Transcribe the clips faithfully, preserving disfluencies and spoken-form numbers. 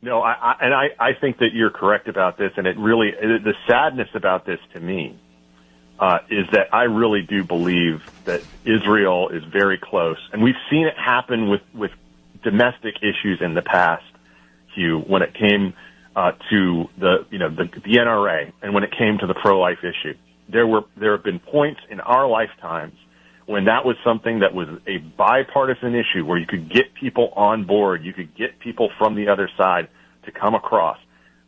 No, I, I, and I, I think that you're correct about this, and it really, the sadness about this to me uh, is that I really do believe that Israel is very close, and we've seen it happen with, with domestic issues in the past, Hugh, when it came uh, to the, you know, the, the N R A, and when it came to the pro-life issue. There were, there have been points in our lifetimes when that was something that was a bipartisan issue where you could get people on board, you could get people from the other side to come across.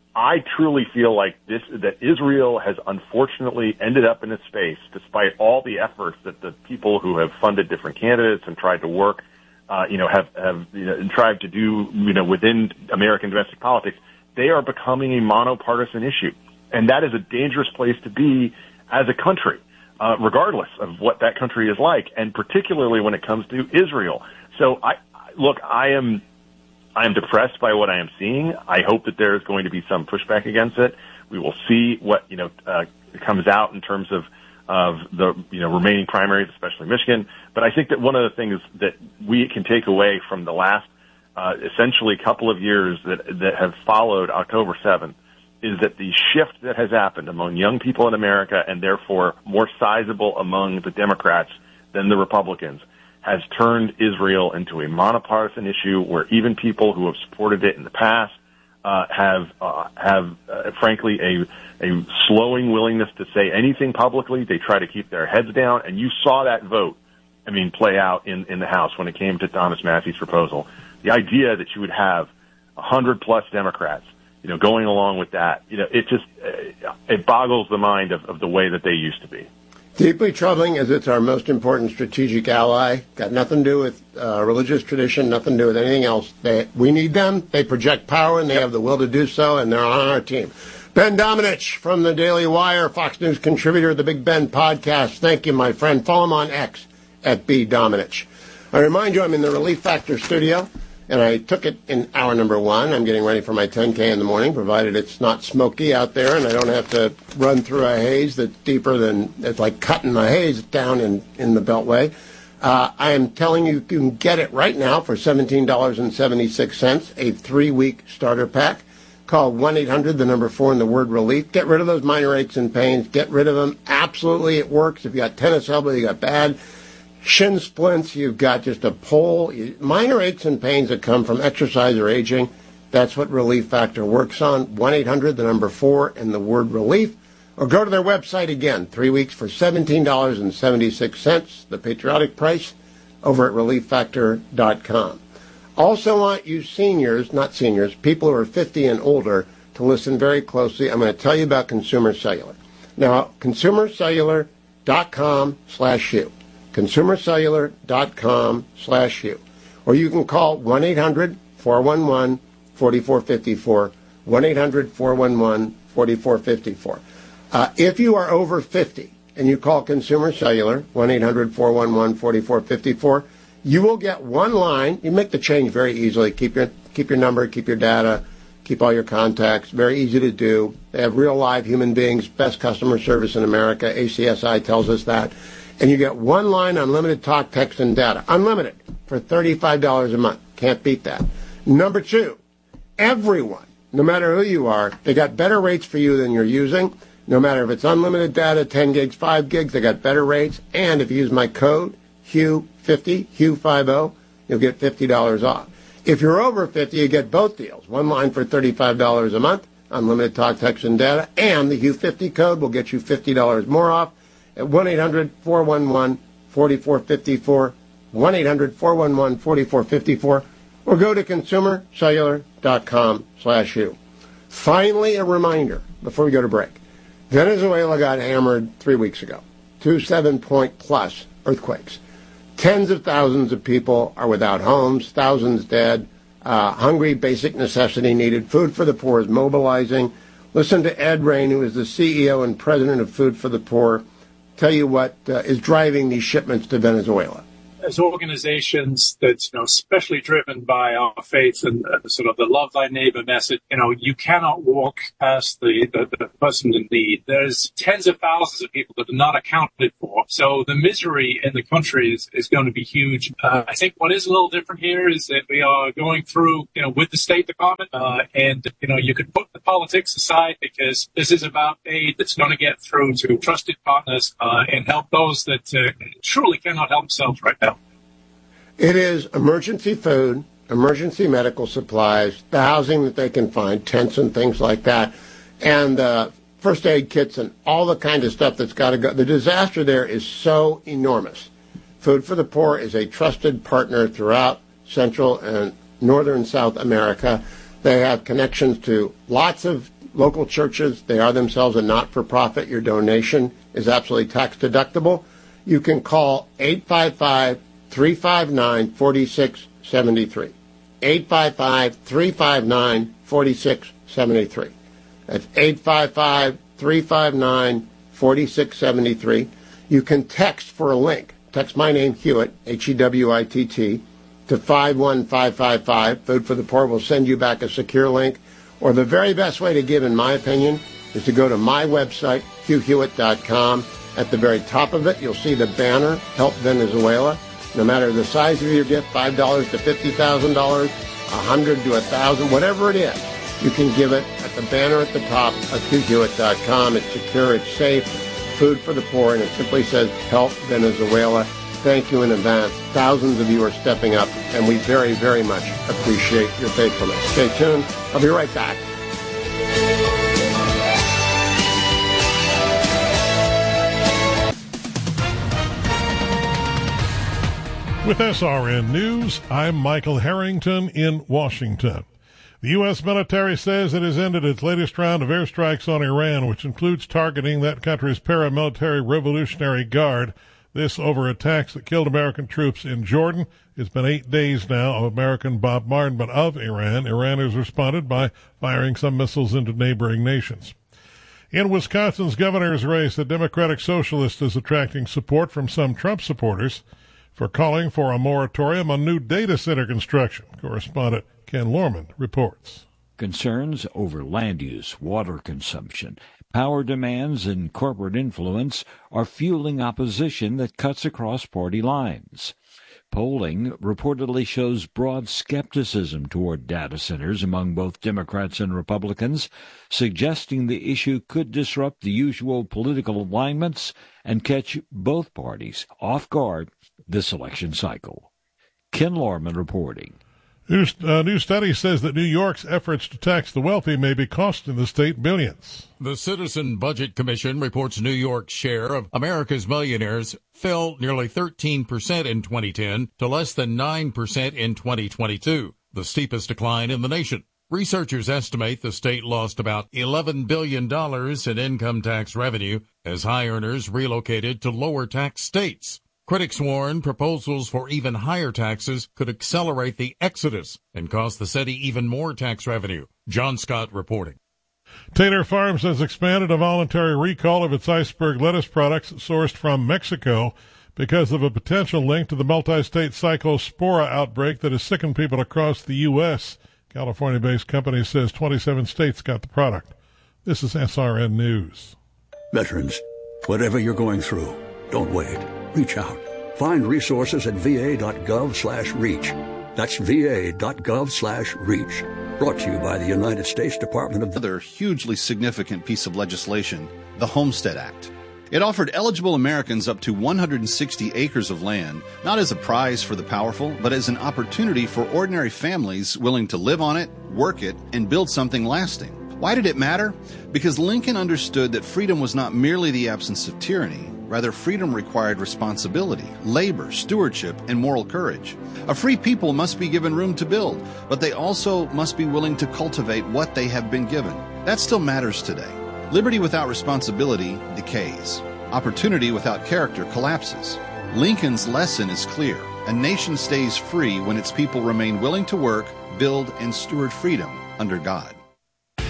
I truly feel like this, that Israel has unfortunately ended up in a space, despite all the efforts that the people who have funded different candidates and tried to work, uh, you know, have, have, you know, and tried to do, you know, within American domestic politics, they are becoming a monopartisan issue. And that is a dangerous place to be as a country, uh, regardless of what that country is like, and particularly when it comes to Israel. So I, look, I am, I am depressed by what I am seeing. I hope that there is going to be some pushback against it. We will see what, you know, uh, comes out in terms of, of the, you know, remaining primaries, especially Michigan. But I think that one of the things that we can take away from the last, uh, essentially couple of years that, that have followed October seventh is that the shift that has happened among young people in America, and therefore more sizable among the Democrats than the Republicans, has turned Israel into a monopartisan issue where even people who have supported it in the past uh, have, uh, have uh, frankly, a, a slowing willingness to say anything publicly. They try to keep their heads down, and you saw that vote, I mean, play out in, in the House when it came to Thomas Massie's proposal. The idea that you would have a hundred plus Democrats, you know, going along with that, you know, it just, uh, it boggles the mind of, of the way that they used to be. Deeply troubling as it's our most important strategic ally. Got nothing to do with uh, religious tradition, nothing to do with anything else. They, we need them. They project power, and they yep. have the will to do so, and they're on our team. Ben Domenech from the Daily Wire, Fox News contributor of the Big Ben podcast. Thank you, my friend. Follow him on X at B Domenech. I remind you, I'm in the Relief Factor studio, and I took it in hour number one. I'm getting ready for my ten K in the morning, provided it's not smoky out there and I don't have to run through a haze that's deeper than, it's like cutting a haze down in, in the Beltway. Uh, I am telling you, you can get it right now for seventeen dollars and seventy-six cents, a three-week starter pack. Call one eight hundred, the number four, and the word relief. Get rid of those minor aches and pains. Get rid of them. Absolutely, it works. If you got tennis elbow, you got bad shin splints, you've got just a pull, minor aches and pains that come from exercise or aging. That's what Relief Factor works on. one eight hundred, the number four, and the word relief. Or go to their website again, three weeks for seventeen dollars and seventy-six cents, the patriotic price, over at relief factor dot com. Also want you seniors, not seniors, people who are fifty and older, to listen very closely. I'm going to tell you about Consumer Cellular. Now, consumer cellular dot com slash you. consumer cellular dot com slash you. Or you can call one eight hundred, four one one, four four five four, one eight hundred, four one one, four four five four. Uh, if you are over fifty and you call Consumer Cellular, one eight hundred, four one one, four four five four, you will get one line. You make the change very easily. Keep your keep your number, keep your data, keep all your contacts. Very easy to do. They have real live human beings, best customer service in America. A C S I tells us that. And you get one line, unlimited talk, text, and data. Unlimited for thirty-five dollars a month. Can't beat that. Number two, everyone, no matter who you are, they got better rates for you than you're using. No matter if it's unlimited data, ten gigs, five gigs, they got better rates. And if you use my code, Hugh fifty, Hugh fifty, you'll get fifty dollars off. If you're over fifty, you get both deals. One line for thirty-five dollars a month, unlimited talk, text, and data. And the Hugh fifty code will get you fifty dollars more off at one eight hundred, four one one, four four five four, one eight hundred, four one one, four four five four, or go to consumer cellular dot com slash you. Finally, a reminder before we go to break. Venezuela got hammered three weeks ago. Two seven-point plus earthquakes. Tens of thousands of people are without homes, thousands dead, uh, hungry, basic necessity needed. Food for the Poor is mobilizing. Listen to Ed Rain, who is the C E O and president of Food for the Poor, tell you what uh, is driving these shipments to Venezuela. as organizations that's, you know, especially driven by our faith and uh, sort of the love thy neighbor message, you know, you cannot walk past the, the, the person in need. There's tens of thousands of people that are not accounted for. So the misery in the country is, is going to be huge. Uh, I think what is a little different here is that we are going through, you know, with the State Department, uh, and, you know, you could put the politics aside because this is about aid that's going to get through to trusted partners, uh, and help those that uh, truly cannot help themselves right now. It is emergency food, emergency medical supplies, the housing that they can find, tents and things like that, and uh, first aid kits and all the kind of stuff that's got to go. The disaster there is so enormous. Food for the Poor is a trusted partner throughout Central and Northern South America. They have connections to lots of local churches. They are themselves a not-for-profit. Your donation is absolutely tax-deductible. You can call eight five five, three five nine, four six seven three. eight five five, three five nine, four six seven three. That's eight five five, three five nine, four six seven three. You can text for a link. Text my name, Hewitt, H E W I T T, to five one five five five. Food for the Poor will send you back a secure link. Or the very best way to give, in my opinion, is to go to my website, hugh hewitt dot com. At the very top of it, you'll see the banner, Help Venezuela. No matter the size of your gift, five dollars to fifty thousand dollars, one hundred dollars to one thousand dollars, whatever it is, you can give it at the banner at the top of hugh hewitt dot com. It's secure, it's safe, food for the poor, and it simply says Help Venezuela. Thank you in advance. Thousands of you are stepping up, and we very, very much appreciate your faithfulness. Stay tuned. I'll be right back. With S R N News, I'm Michael Harrington in Washington. The U S military says it has ended its latest round of airstrikes on Iran, which includes targeting that country's paramilitary Revolutionary Guard. This over attacks that killed American troops in Jordan. It's been eight days now of American bombardment of Iran. Iran has responded by firing some missiles into neighboring nations. In Wisconsin's governor's race, the Democratic Socialist is attracting support from some Trump supporters for calling for a moratorium on new data center construction. Correspondent Ken Lorman reports. Concerns over land use, water consumption, power demands, and corporate influence are fueling opposition that cuts across party lines. Polling reportedly shows broad skepticism toward data centers among both Democrats and Republicans, suggesting the issue could disrupt the usual political alignments and catch both parties off guard this election cycle. Ken Lorman reporting. A new study says that New York's efforts to tax the wealthy may be costing the state billions. The Citizen Budget Commission reports New York's share of America's millionaires fell nearly thirteen percent in twenty ten to less than nine percent in twenty twenty-two, the steepest decline in the nation. Researchers estimate the state lost about eleven billion dollars in income tax revenue as high earners relocated to lower tax states. Critics warn proposals for even higher taxes could accelerate the exodus and cost the city even more tax revenue. John Scott reporting. Taylor Farms has expanded a voluntary recall of its iceberg lettuce products sourced from Mexico because of a potential link to the multi-state cyclospora outbreak that has sickened people across the U S California-based company says twenty-seven states got the product. This is S R N News. Veterans, whatever you're going through, don't wait. Reach out. Find resources at va.gov slash reach. That's va.gov slash reach. Brought to you by the United States Department of... Another hugely significant piece of legislation, the Homestead Act. It offered eligible Americans up to one hundred sixty acres of land, not as a prize for the powerful, but as an opportunity for ordinary families willing to live on it, work it, and build something lasting. Why did it matter? Because Lincoln understood that freedom was not merely the absence of tyranny. Rather, freedom required responsibility, labor, stewardship, and moral courage. A free people must be given room to build, but they also must be willing to cultivate what they have been given. That still matters today. Liberty without responsibility decays. Opportunity without character collapses. Lincoln's lesson is clear. A nation stays free when its people remain willing to work, build, and steward freedom under God.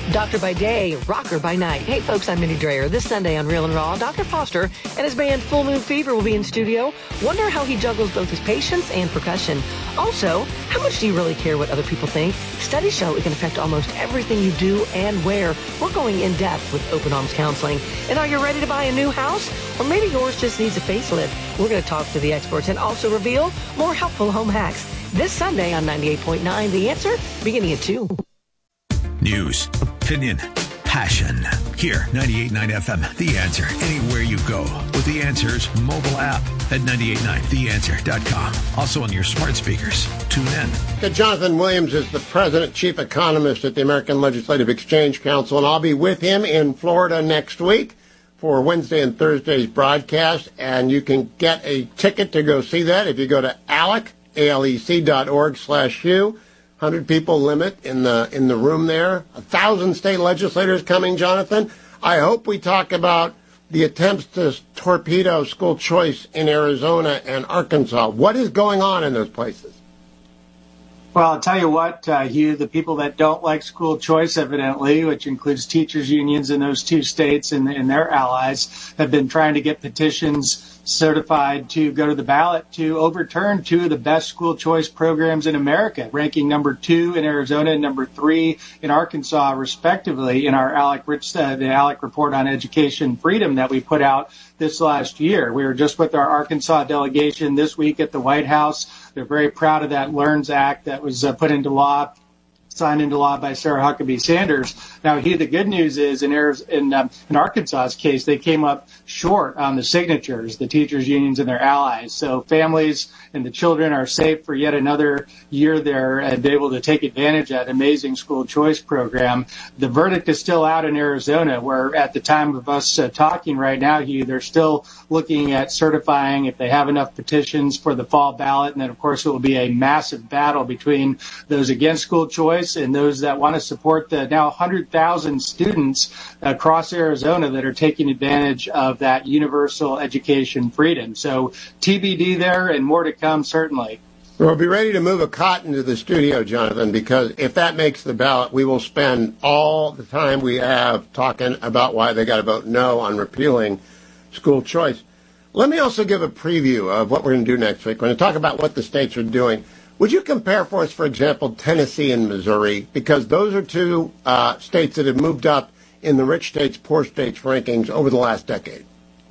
Doctor by day, rocker by night. Hey folks, I'm Minnie Dreyer. This Sunday on Real and Raw, Doctor Foster and his band Full Moon Fever will be in studio. Wonder how he juggles both his patients and percussion. Also, how much do you really care what other people think? Studies show it can affect almost everything you do and wear. We're going in depth with Open Arms Counseling. And are you ready to buy a new house? Or maybe yours just needs a facelift. We're going to talk to the experts and also reveal more helpful home hacks. This Sunday on ninety-eight point nine, The Answer, beginning at two. News, opinion, passion. Here, ninety-eight point nine F M, The Answer. Anywhere you go with The Answer's mobile app at nine eight nine the answer dot com. Also on your smart speakers. Tune in. Jonathan Williams is the president, chief economist at the American Legislative Exchange Council, and I'll be with him in Florida next week for Wednesday and Thursday's broadcast. And you can get a ticket to go see that if you go to ALEC, A L E C dot org slash Hugh. one hundred people limit in the in the room there. A thousand state legislators coming, Jonathan. I hope we talk about the attempts to torpedo school choice in Arizona and Arkansas. What is going on in those places? Well, I'll tell you what, uh, Hugh, the people that don't like school choice, evidently, which includes teachers' unions in those two states and, and their allies, have been trying to get petitions certified to go to the ballot to overturn two of the best school choice programs in America, ranking number two in Arizona and number three in Arkansas, respectively, in our ALEC, uh, the ALEC report on education freedom that we put out this last year. We were just with our Arkansas delegation this week at the White House. They're very proud of that LEARNS Act that was uh, put into law, signed into law by Sarah Huckabee Sanders. Now, here the good news is in, in, um, in Arkansas's case, they came up short on the signatures, the teachers' unions and their allies. So families and the children are safe for yet another year there and be able to take advantage of that amazing school choice program. The verdict is still out in Arizona, where at the time of us uh, talking right now, Hugh, they're still looking at certifying if they have enough petitions for the fall ballot. And then, of course, it will be a massive battle between those against school choice and those that want to support the now one hundred thousand students across Arizona that are taking advantage of that universal education freedom. So T B D there and more to come, certainly. We'll be ready to move a cot into the studio, Jonathan, because if that makes the ballot, we will spend all the time we have talking about why they got to vote no on repealing school choice. Let me also give a preview of what we're going to do next week. We're going to talk about what the states are doing. Would you compare for us, for example, Tennessee and Missouri? Because those are two uh, states that have moved up in the rich states, poor states rankings over the last decade.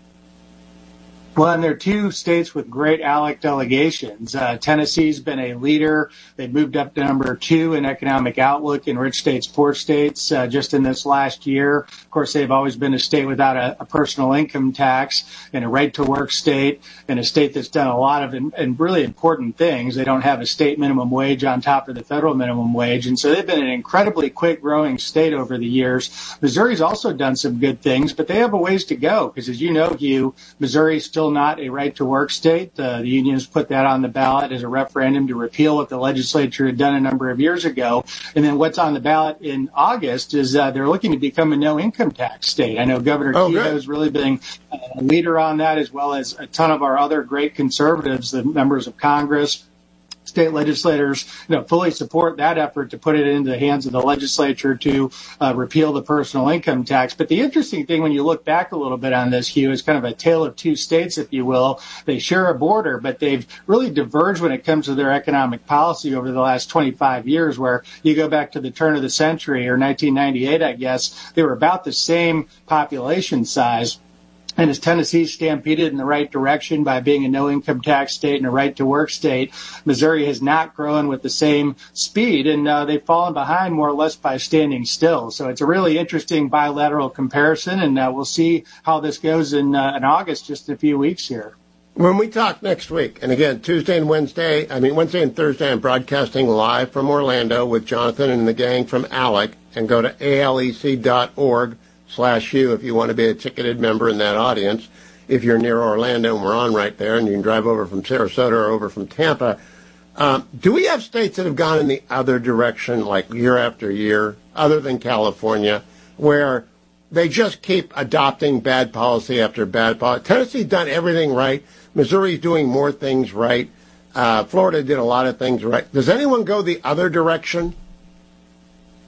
Well, and they're two states with great ALEC delegations. Uh, Tennessee's been a leader. They moved up to number two in economic outlook in rich states, poor states, uh, just in this last year. Of course, they've always been a state without a, a personal income tax and a right-to-work state, and a state that's done a lot of and, and really important things. They don't have a state minimum wage on top of the federal minimum wage, and so they've been an incredibly quick-growing state over the years. Missouri's also done some good things, but they have a ways to go because, as you know, Hugh, Missouri's still not a right-to-work state. Uh, the unions put that on the ballot as a referendum to repeal what the legislature had done a number of years ago. And then what's on the ballot in August is uh, they're looking to become a no-income tax state. I know Governor oh, Kehoe has really been a leader on that, as well as a ton of our other great conservatives, the members of Congress, state legislators, you know, fully support that effort to put it into the hands of the legislature to uh, repeal the personal income tax. But the interesting thing when you look back a little bit on this, Hugh, is kind of a tale of two states, if you will. They share a border, but they've really diverged when it comes to their economic policy over the last twenty-five years, where you go back to the turn of the century, or nineteen ninety-eight, I guess, they were about the same population size. And as Tennessee stampeded in the right direction by being a no-income tax state and a right-to-work state, Missouri has not grown with the same speed, and uh, they've fallen behind more or less by standing still. So it's a really interesting bilateral comparison, and uh, we'll see how this goes in, uh, in August, just in a few weeks here. When we talk next week, and again, Tuesday and Wednesday, I mean, Wednesday and Thursday, I'm broadcasting live from Orlando with Jonathan and the gang from ALEC, and go to A L E C dot org slash you if you want to be a ticketed member in that audience. If you're near Orlando, and we're on right there, and you can drive over from Sarasota or over from Tampa. Um, do we have states that have gone in the other direction, like year after year, other than California, where they just keep adopting bad policy after bad policy? Tennessee's done everything right. Missouri's doing more things right. Uh, Florida did a lot of things right. Does anyone go the other direction?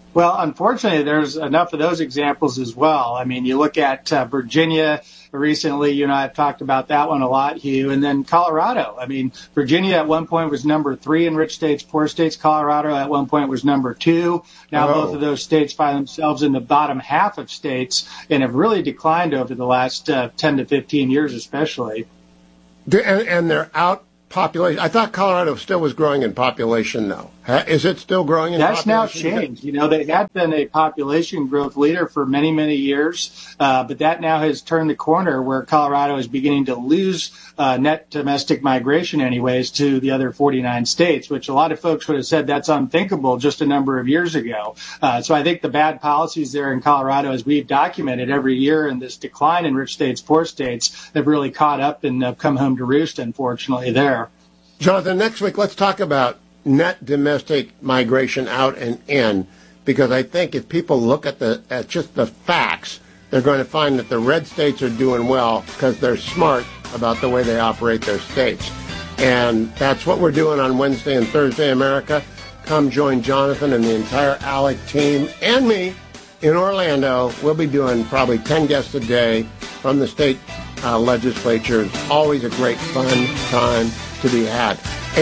Well, unfortunately, there's enough of those examples as well. I mean, you look at uh, Virginia recently, you know, I've talked about that one a lot, Hugh, and then Colorado. I mean, Virginia at one point was number three in rich states, poor states. Colorado at one point was number two. Now Oh. both of those states find themselves in the bottom half of states and have really declined over the last uh, ten to fifteen years especially. Do- And, and they're out population. I thought Colorado still was growing in population, though. Ha- Is it still growing in That's now population? changed. You know, they had been a population growth leader for many, many years, uh, but that now has turned the corner where Colorado is beginning to lose uh, net domestic migration anyways to the other forty-nine states, which a lot of folks would have said that's unthinkable just a number of years ago. Uh, so I think the bad policies there in Colorado, as we've documented every year in this decline in rich states, poor states, have really caught up and uh, come home to roost, unfortunately, there. Jonathan, next week, let's talk about net domestic migration out and in, because I think if people look at the at just the facts, they're going to find that the red states are doing well because they're smart about the way they operate their states. And that's what we're doing on Wednesday and Thursday, America. Come join Jonathan and the entire ALEC team and me in Orlando. We'll be doing probably ten guests a day from the state uh, legislatures. Always a great fun time to be had.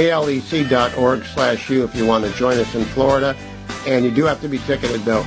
alec.org slash you if you want to join us in Florida. And you do have to be ticketed, though.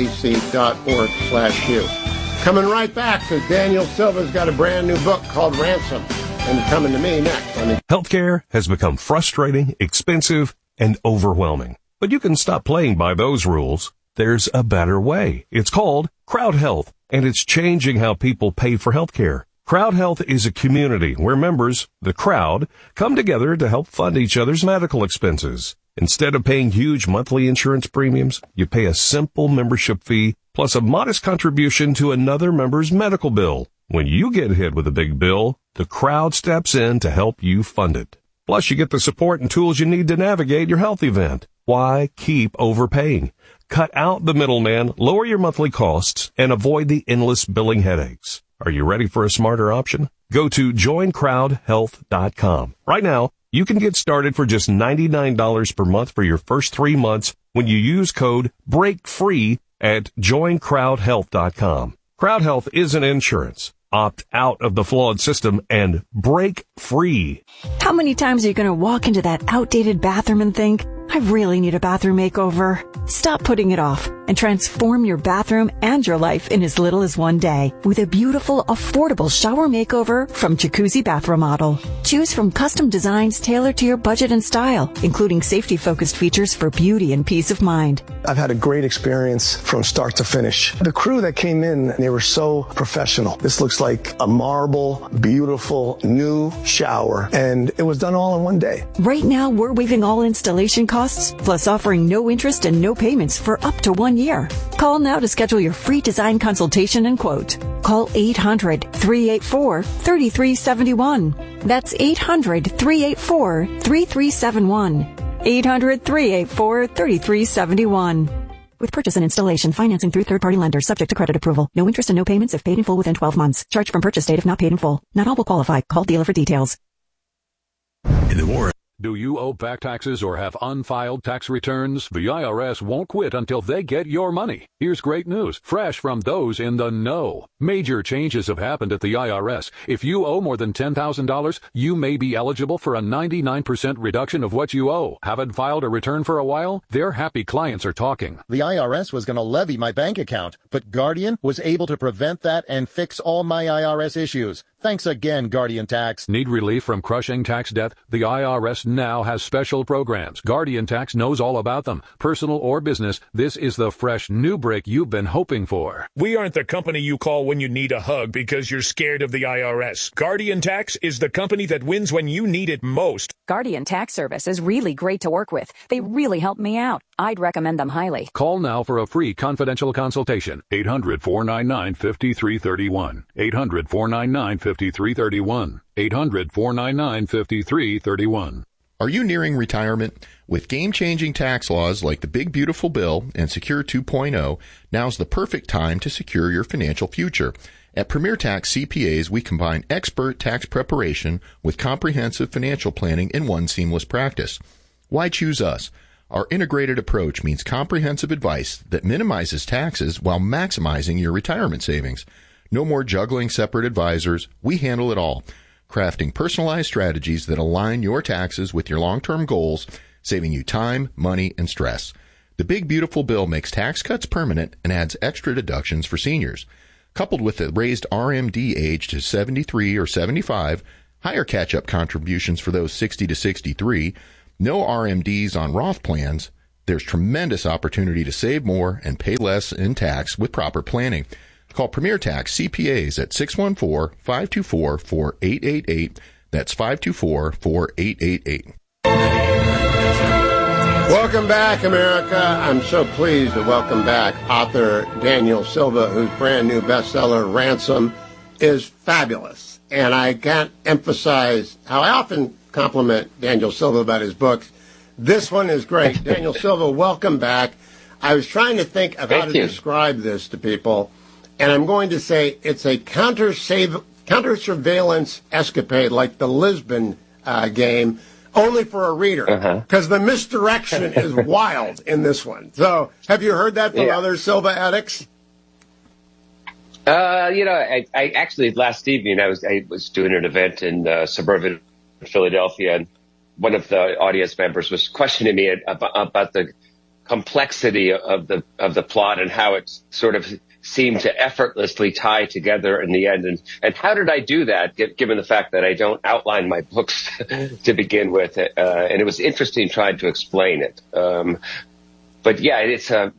alec.org slash you. Coming right back, because Daniel Silva's got a brand new book called Ransom. And coming to me next. On the- Healthcare has become frustrating, expensive, and overwhelming. But you can stop playing by those rules. There's a better way. It's called Crowd Health, and it's changing how people pay for healthcare. Crowd Health is a community where members, the crowd, come together to help fund each other's medical expenses. Instead of paying huge monthly insurance premiums, you pay a simple membership fee plus a modest contribution to another member's medical bill. When you get hit with a big bill, the crowd steps in to help you fund it. Plus, you get the support and tools you need to navigate your health event. Why keep overpaying? Cut out the middleman, lower your monthly costs, and avoid the endless billing headaches. Are you ready for a smarter option? Go to join crowd health dot com. Right now, you can get started for just ninety-nine dollars per month for your first three months when you use code BREAKFREE at join crowd health dot com. Crowd Health isn't insurance. Opt out of the flawed system and break free. How many times are you going to walk into that outdated bathroom and think, I really need a bathroom makeover? Stop putting it off and transform your bathroom and your life in as little as one day with a beautiful, affordable shower makeover from Jacuzzi Bath Remodel. Choose from custom designs tailored to your budget and style, including safety-focused features for beauty and peace of mind. I've had a great experience from start to finish. The crew that came in, they were so professional. This looks like a marble, beautiful, new shower, and it was done all in one day. Right now, we're waiving all installation costs, plus offering no interest and no payments for up to one year. Call now to schedule your free design consultation and quote. Call eight hundred, three eight four, three three seven one. That's eight hundred, three eight four, three three seven one. eight hundred, three eight four, three three seven one. With purchase and installation, financing through third-party lenders subject to credit approval. No interest and no payments if paid in full within twelve months. Charge from purchase date if not paid in full. Not all will qualify. Call dealer for details. In the war. Do you owe back taxes or have unfiled tax returns? The I R S won't quit until they get your money. Here's great news, fresh from those in the know. Major changes have happened at the I R S. If you owe more than ten thousand dollars, you may be eligible for a ninety-nine percent reduction of what you owe. Haven't filed a return for a while? Their happy clients are talking. The I R S was going to levy my bank account, but Guardian was able to prevent that and fix all my I R S issues. Thanks again, Guardian Tax. Need relief from crushing tax debt? The I R S now has special programs. Guardian Tax knows all about them. Personal or business, this is the fresh new break you've been hoping for. We aren't the company you call when you need a hug because you're scared of the I R S. Guardian Tax is the company that wins when you need it most. Guardian Tax Service is really great to work with. They really helped me out. I'd recommend them highly. Call now for a free confidential consultation. eight hundred, four nine nine, five three three one. eight hundred, four nine nine, five three three one. eight hundred, four nine nine, five three three one. Are you nearing retirement? With game-changing tax laws like the Big Beautiful Bill and Secure two point oh, now's the perfect time to secure your financial future. At Premier Tax C P As, we combine expert tax preparation with comprehensive financial planning in one seamless practice. Why choose us? Our integrated approach means comprehensive advice that minimizes taxes while maximizing your retirement savings. No more juggling separate advisors. We handle it all, crafting personalized strategies that align your taxes with your long-term goals, saving you time, money, and stress. The Big Beautiful Bill makes tax cuts permanent and adds extra deductions for seniors. Coupled with the raised R M D age to seventy-three or seventy-five, higher catch-up contributions for those sixty to sixty-three, no R M Ds on Roth plans, there's tremendous opportunity to save more and pay less in tax with proper planning. Call Premier Tax C P As at six one four, five two four, four eight eight eight. That's five two four, four eight eight eight. Welcome back, America. I'm so pleased to welcome back author Daniel Silva, whose brand new bestseller, Ransom, is fabulous. And I can't emphasize how I often compliment Daniel Silva about his books. This one is great. Daniel Silva, welcome back. I was trying to think of Thank how to you. describe this to people, and I'm going to say it's a counter-save, counter-surveillance escapade like the Lisbon uh, game, only for a reader, because uh-huh. the misdirection is wild in this one. So have you heard that from Yeah. other Silva addicts? Uh, you know, I, I actually last evening I was I was doing an event in uh, suburban Philadelphia, and one of the audience members was questioning me about, about the complexity of the of the plot and how it sort of seemed to effortlessly tie together in the end. And, and how did I do that, given the fact that I don't outline my books to begin with? Uh, and it was interesting trying to explain it. Um, but yeah, it's a,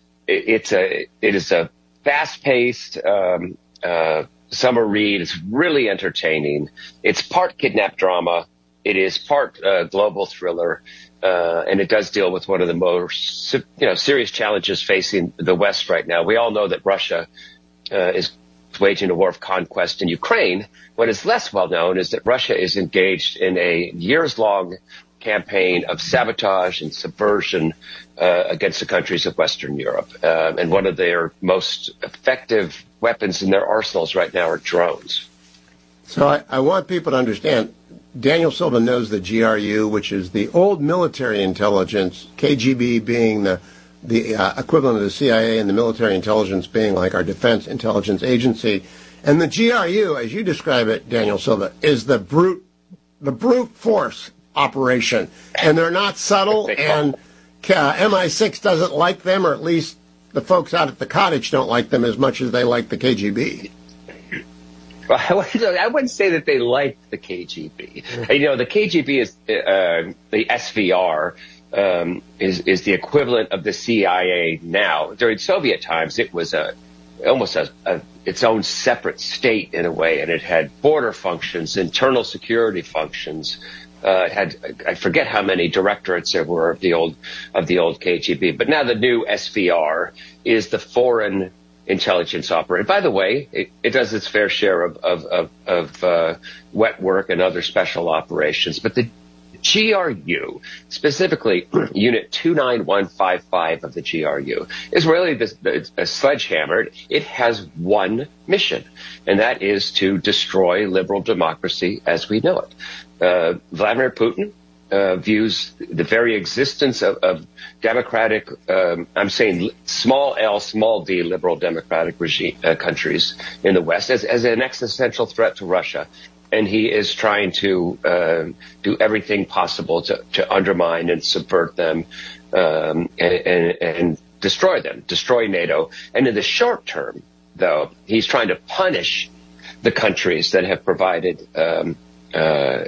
it's a, it is a fast-paced um, uh, summer read. It's really entertaining. It's part kidnap drama. It is part uh, global thriller. Uh, and it does deal with one of the most, you know, serious challenges facing the West right now. We all know that Russia uh, is waging a war of conquest in Ukraine. What is less well known is that Russia is engaged in a years-long campaign of sabotage and subversion uh, against the countries of Western Europe. Um, and one of their most effective weapons in their arsenals right now are drones. So I, I want people to understand, Daniel Silva knows the G R U, which is the old military intelligence, K G B being the the uh, equivalent of the C I A, and the military intelligence being like our defense intelligence agency. And the G R U, as you describe it, Daniel Silva, is the brute the brute force operation. And they're not subtle, and uh, M I six doesn't like them, or at least the folks out at the cottage don't like them as much as they like the K G B. Well, I wouldn't say that they like the K G B. You know, the K G B is uh, the S V R um, is is the equivalent of the C I A now. During Soviet times, it was a almost a, a its own separate state in a way, and it had border functions, internal security functions. Uh, it had I forget how many directorates there were of the old of the old K G B, but now the new S V R is the foreign intelligence operator. By the way, it, it does its fair share of of of, of uh, wet work and other special operations. But the G R U, specifically Unit two nine one five five of the G R U, is really this, this, a sledgehammer. It has one mission, and that is to destroy liberal democracy as we know it. Uh, Vladimir Putin Uh, views the very existence of, of democratic, um, I'm saying small L, small d, liberal democratic regime uh, countries in the West as, as an existential threat to Russia. And he is trying to uh, do everything possible to, to undermine and subvert them um, and, and, and destroy them, destroy NATO. And in the short term, though, he's trying to punish the countries that have provided um, uh,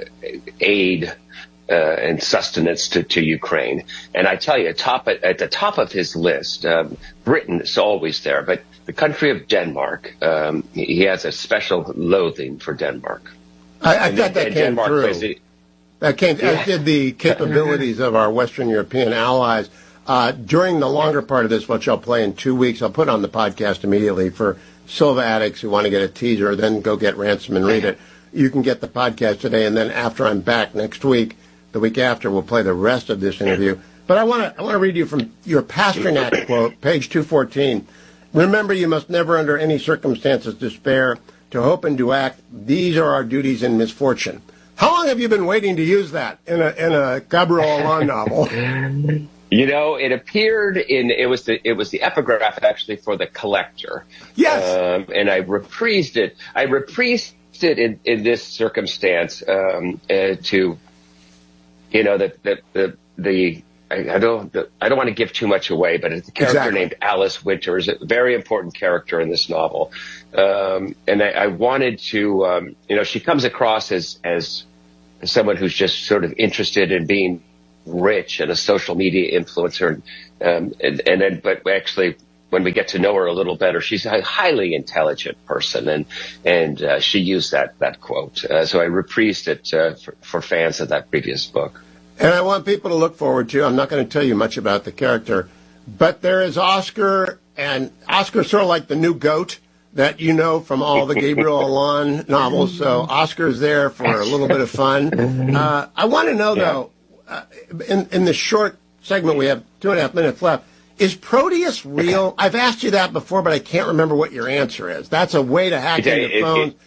aid Uh, and sustenance to, to Ukraine. And I tell you, top at, at the top of his list, um, Britain is always there, but the country of Denmark, um, he has a special loathing for Denmark. I, I and thought that came Denmark through. The, that came, yeah. as did the capabilities of our Western European allies. Uh, during the longer part of this, which I'll play in two weeks, I'll put on the podcast immediately for Silva addicts who want to get a teaser, then go get Ransom and read it. You can get the podcast today, and then after I'm back next week, the week after, we'll play the rest of this interview. But I want to I want to read you from your Pasternak quote, page two fourteen. Remember, you must never under any circumstances despair. To hope and to act, these are our duties in misfortune. How long have you been waiting to use that in a in a Gabriel Allon novel? You know, it appeared in, it was the, it was the epigraph actually for The Collector. Yes. Um, and I reprised it. I reprised it in, in this circumstance, um, uh, to, you know, the, the, the, the I, I don't, the, I don't want to give too much away, but it's a character exactly. named Alice Winters, a very important character in this novel. Um, and I, I wanted to, um, you know, she comes across as, as, as someone who's just sort of interested in being rich and a social media influencer. Um, and, and then, but actually, when we get to know her a little better, she's a highly intelligent person, and and uh, she used that that quote. Uh, so I reprised it uh, for, for fans of that previous book. And I want people to look forward to. I'm not going to tell you much about the character, but there is Oscar, and Oscar's sort of like the new goat that you know from all the Gabriel Allon novels. So Oscar's there for a little bit of fun. Uh, I want to know, yeah. though, uh, in, in the short segment, we have two and a half minutes left, is Proteus real? I've asked you that before, but I can't remember what your answer is. That's a way to hack it, into it, phones. It,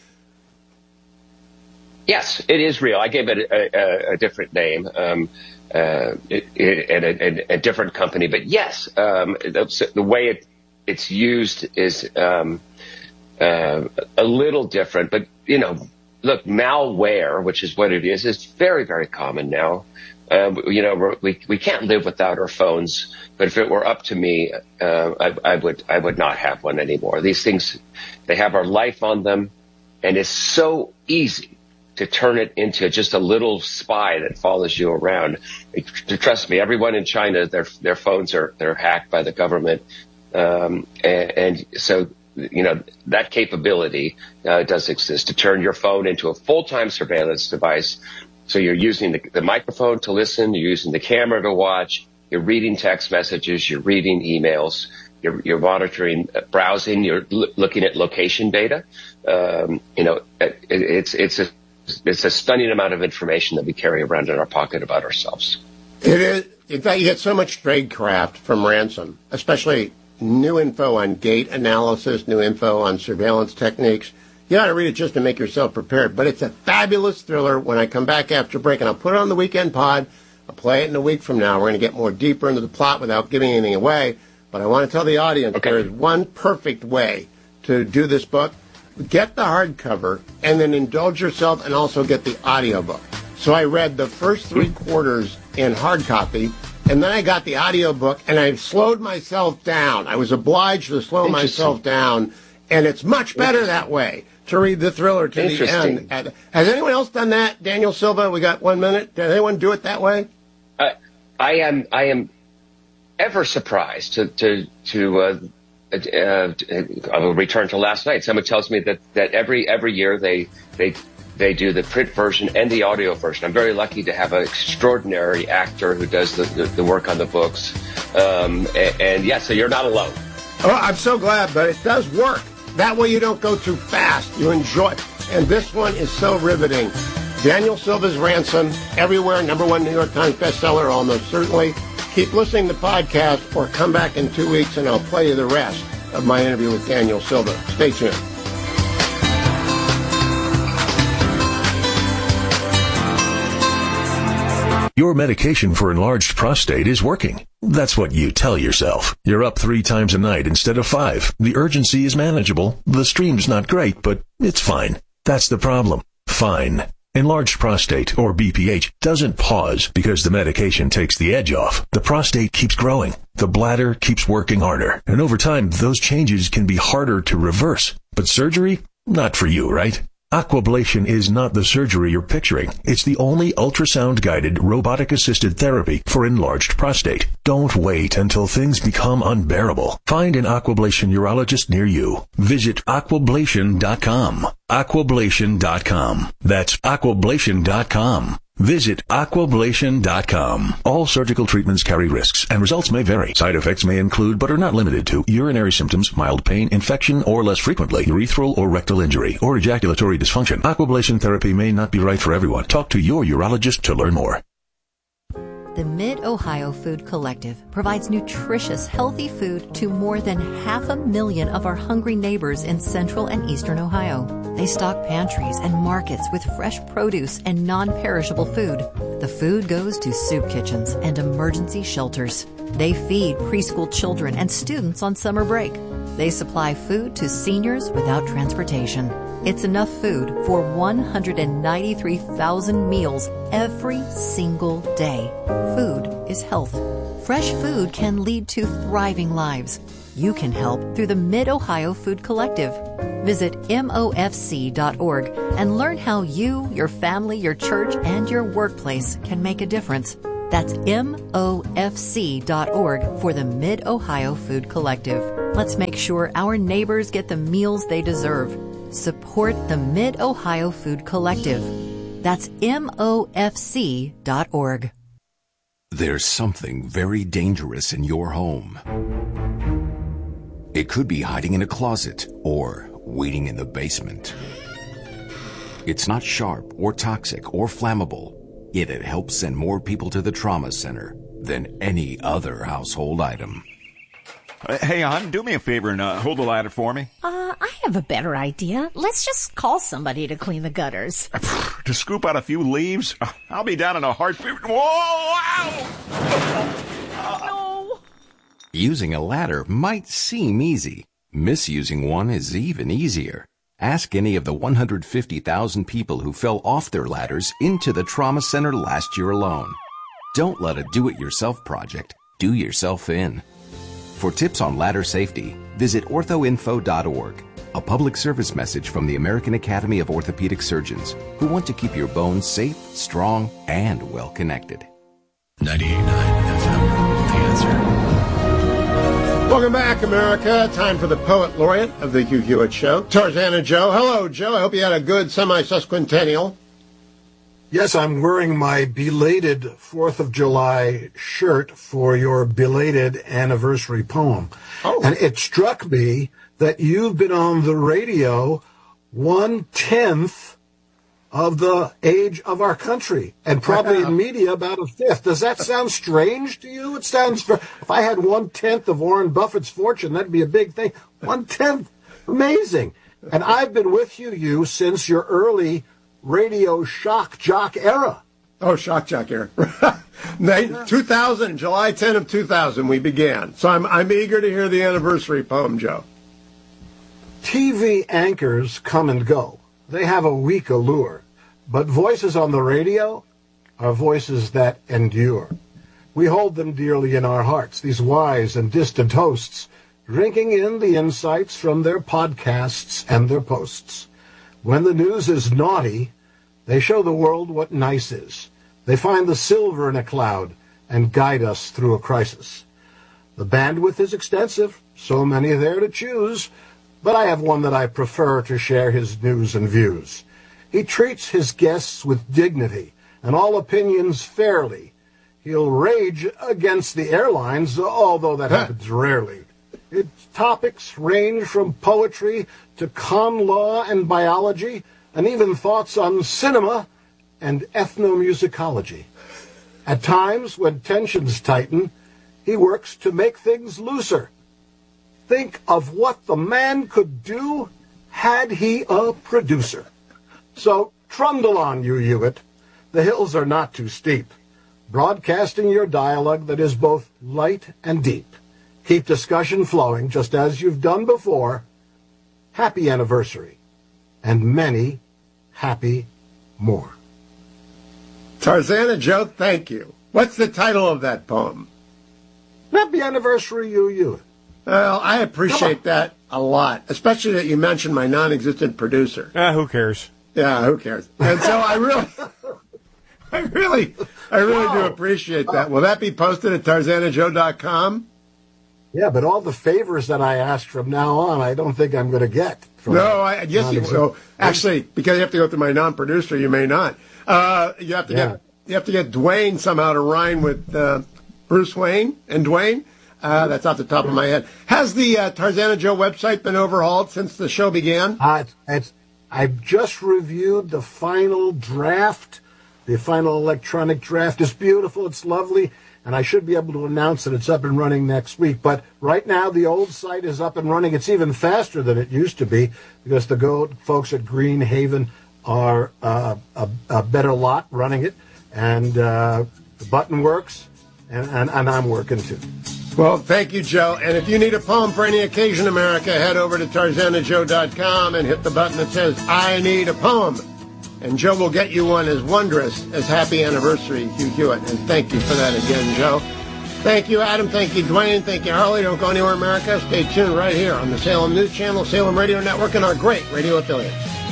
yes, it is real. I gave it a, a, a different name um, uh, it, it, and a, a different company. But yes, um, the, the way it, it's used is um, uh, a little different. But, you know, look, malware, which is what it is, is very, very common now. Uh, you know, we're, we we can't live without our phones. But if it were up to me, uh, I, I would I would not have one anymore. These things, they have our life on them, and it's so easy to turn it into just a little spy that follows you around. Trust me, everyone in China, their their phones are they're hacked by the government, um, and, and so you know that capability uh, does exist to turn your phone into a full-time surveillance device. So you're using the, the microphone to listen, you're using the camera to watch, you're reading text messages, you're reading emails, you're, you're monitoring, uh, browsing, you're l- looking at location data. Um, you know, it, it's it's a it's a stunning amount of information that we carry around in our pocket about ourselves. It is. In fact, you get so much tradecraft from ransom, especially new info on gate analysis, new info on surveillance techniques. You ought to read it just to make yourself prepared. But it's a fabulous thriller. When I come back after break, and I'll put it on the weekend pod, I'll play it in a week from now. We're going to get more deeper into the plot without giving anything away. But I want to tell the audience okay. there is one perfect way to do this book. Get the hardcover and then indulge yourself and also get the audiobook. So I read the first three quarters in hard copy, and then I got the audiobook, and I slowed myself down. I was obliged to slow myself down, and it's much better that way. To read the thriller to the end. Has anyone else done that? Daniel Silva, we got one minute. Did anyone do it that way? Uh, I am. I am ever surprised to to to. Uh, uh, I will return to last night. Someone tells me that, that every every year they they they do the print version and the audio version. I'm very lucky to have an extraordinary actor who does the, the, the work on the books. Um, and, and yeah, so you're not alone. Oh, I'm so glad, but it does work. That way you don't go too fast. You enjoy it. And this one is so riveting. Daniel Silva's Ransom, everywhere, number one New York Times bestseller, almost certainly. Keep listening to the podcast or come back in two weeks and I'll play you the rest of my interview with Daniel Silva. Stay tuned. Your medication for enlarged prostate is working. That's what you tell yourself. You're up three times a night instead of five. The urgency is manageable. The stream's not great, but it's fine. That's the problem. Fine. Enlarged prostate, or B P H, doesn't pause because the medication takes the edge off. The prostate keeps growing. The bladder keeps working harder. And over time, those changes can be harder to reverse. But surgery? Not for you, right? Aquablation is not the surgery you're picturing. It's the only ultrasound-guided, robotic-assisted therapy for enlarged prostate. Don't wait until things become unbearable. Find an Aquablation urologist near you. Visit aquablation dot com. aquablation dot com. That's aquablation dot com. Visit aquablation dot com. All surgical treatments carry risks, and results may vary. Side effects may include, but are not limited to, urinary symptoms, mild pain, infection, or less frequently, urethral or rectal injury, or ejaculatory dysfunction. Aquablation therapy may not be right for everyone. Talk to your urologist to learn more. The Mid-Ohio Food Collective provides nutritious, healthy food to more than half a million of our hungry neighbors in central and eastern Ohio. They stock pantries and markets with fresh produce and non-perishable food. The food goes to soup kitchens and emergency shelters. They feed preschool children and students on summer break. They supply food to seniors without transportation. It's enough food for one hundred ninety-three thousand meals every single day. Food is health. Fresh food can lead to thriving lives. You can help through the Mid-Ohio Food Collective. Visit M O F C dot org and learn how you, your family, your church, and your workplace can make a difference. That's M O F C dot org for the Mid-Ohio Food Collective. Let's make sure our neighbors get the meals they deserve. Support the Mid-Ohio Food Collective. That's M O F C dot org. There's something very dangerous in your home. It could be hiding in a closet or waiting in the basement. It's not sharp or toxic or flammable, yet it helps send more people to the trauma center than any other household item. Uh, hey, hon, do me a favor and uh, hold the ladder for me. Uh, I have a better idea. Let's just call somebody to clean the gutters. To scoop out a few leaves? I'll be down in a heartbeat. Whoa! Ow! No! Using a ladder might seem easy. Misusing one is even easier. Ask any of the one hundred fifty thousand people who fell off their ladders into the trauma center last year alone. Don't let a do-it-yourself project do yourself in. For tips on ladder safety, visit ortho info dot org, a public service message from the American Academy of Orthopedic Surgeons, who want to keep your bones safe, strong, and well-connected. ninety-eight point nine F M, The Answer. Welcome back, America. Time for the Poet Laureate of the Hugh Hewitt Show, Tarzana Joe. Hello, Joe. I hope you had a good semi-sesquicentennial. Yes, I'm wearing my belated fourth of July shirt for your belated anniversary poem. Oh. And it struck me that you've been on the radio one-tenth of the age of our country, and probably in media about a fifth. Does that sound strange to you? It sounds, if I had one-tenth of Warren Buffett's fortune, that'd be a big thing. One-tenth, amazing. And I've been with you, you, since your early radio shock jock era. Oh, shock jock era. two thousand, July tenth of two thousand, we began. So I'm, I'm eager to hear the anniversary poem, Joe. T V anchors come and go. They have a weak allure. But voices on the radio are voices that endure. We hold them dearly in our hearts, these wise and distant hosts, drinking in the insights from their podcasts and their posts. When the news is naughty, they show the world what nice is. They find the silver in a cloud and guide us through a crisis. The bandwidth is extensive, so many there to choose, but I have one that I prefer to share his news and views. He treats his guests with dignity and all opinions fairly. He'll rage against the airlines, although that happens rarely. Its topics range from poetry to con law and biology, and even thoughts on cinema and ethnomusicology. At times, when tensions tighten, he works to make things looser. Think of what the man could do had he a producer. So trundle on, you Hewitt. The hills are not too steep. Broadcasting your dialogue that is both light and deep. Keep discussion flowing, just as you've done before. Happy anniversary, and many happy more. Tarzana Joe, thank you. What's the title of that poem? Happy anniversary, you Hewitt. Well, I appreciate that a lot, especially that you mentioned my non-existent producer. Ah, who cares? Yeah, who cares? And so I really, I really, I really do appreciate that. Will that be posted at tarzana joe dot com? Yeah, but all the favors that I ask from now on, I don't think I'm going to get. From no, I yes, you will. Actually, because you have to go through my non-producer, you may not. Uh, you have to yeah. get you have to get Dwayne somehow to rhyme with uh, Bruce Wayne and Dwayne. Uh, that's off the top of my head. Has the uh, Tarzana Joe website been overhauled since the show began? Uh, it's, it's, I've just reviewed the final draft. The final electronic draft is beautiful. It's lovely. And I should be able to announce that it's up and running next week. But right now, the old site is up and running. It's even faster than it used to be because the go folks at Green Haven are uh, a, a better lot running it. and uh, the button works, and, and, and I'm working too. Well, thank you, Joe. And if you need a poem for any occasion, America, head over to tarzana joe dot com and hit the button that says, I need a poem. And Joe will get you one as wondrous as Happy Anniversary, Hugh Hewitt. And thank you for that again, Joe. Thank you, Adam. Thank you, Dwayne. Thank you, Harley. Don't go anywhere, America. Stay tuned right here on the Salem News Channel, Salem Radio Network, and our great radio affiliates.